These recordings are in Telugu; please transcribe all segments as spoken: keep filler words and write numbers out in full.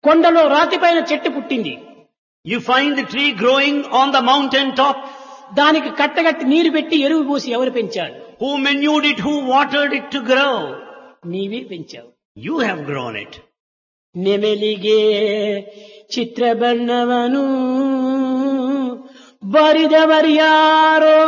కొండలో రాతిపైన చెట్టు పుట్టింది. You find the tree growing on the mountain top. దానికి కట్టగట్టి నీరు పెట్టి ఎరువు పోసి ఎవరు పెంచారు? Who manured it? Who watered it to grow? నీవే పెంచావు. You have grown it. ನೆಮೆಲಿಗೆ ಚಿತ್ರಬಣ್ಣವನು ಬರಿದವರ್ಯಾರೋ.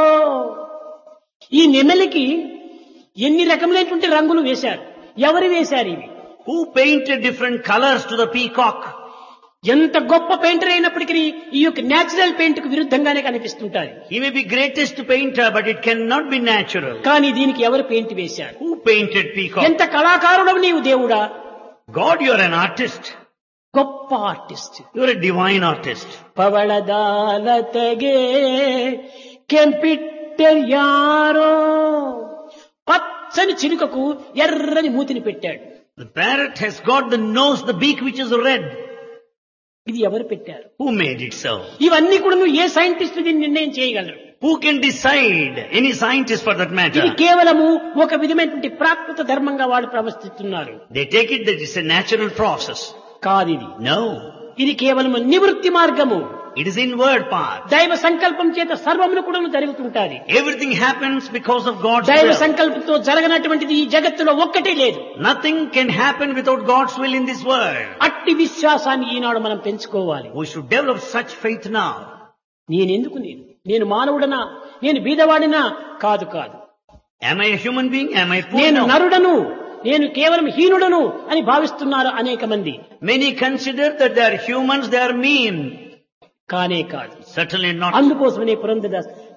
ఈ నెమలికి ఎన్ని రకములైనటువంటి రంగులు వేశారు? ఎవరు వేశారు ఇవి? Who painted different colors to the peacock? ఎంత గొప్ప పెయింటర్ అయినప్పటికీ ఈ యొక్క నేచురల్ పెయింట్ కు విరుద్ధంగానే కనిపిస్తుంటారు. He may be greatest painter, but it cannot be natural. కానీ దీనికి ఎవరు పెయింట్ వేశారు? Who painted peacock? ఎంత కళాకారుడవు నీవు దేవుడా. God, you are an artist. గొప్ప artist. You are a divine artist. పవళదాలతగే కెంపిట్టర్ arrow. పచ్చని చిలుకకు ఎర్రని మూతిని పెట్టాడు. The parrot has got the nose, the beak which is red. ఇది ఎవరు పెట్టారు? Who made it so? ఇవన్నీ కూడా నువ్వు ఏ సైంటిస్ట్ దీన్ని నిర్ణయం చేయగలరు? Who can decide? Any scientist for that matter. ఇది కేవలము ఒక విధమైనటువంటి ప్రాకృత ధర్మంగా వాళ్ళు ప్రవర్తిస్తున్నారు. They take it that it's a natural process. కాదు ఇది. No. ఇది కేవలం నివృత్తి మార్గము. It is inward path. దైవ సంకల్పం చేత సర్వమును కూడా జరుగుతుంటాది. Everything happens because of God's దైవ will. సంకల్పంతో జరగనటువంటిది ఈ జగత్తులో ఒక్కటే లేదు. Nothing can happen without God's will in this world. అట్టి విశ్వాసాన్ని ఈనాడు మనం పెంచుకోవాలి. We should develop such faith now. నేనెందుకు నేను నేను మానవుడనా, నేను బీదవాడినా? కాదు కాదు. Am I a human being? Am I poor? నేను No. నరుడను, నేను కేవలం హీనుడను అని భావిస్తున్నారు అనేక మంది. Many consider that they are humans, they are mean. కానే కాదు. Certainly not. అందుకోసమనే పురంధరదాస్